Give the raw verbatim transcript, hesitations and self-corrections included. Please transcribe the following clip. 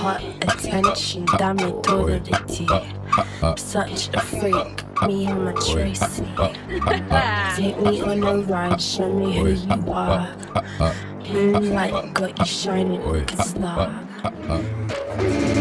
want attention, dame todo de ti. Such a freak, me and my Tracy. Take me on a ride, show me who you are. Moonlight got you shining like a star.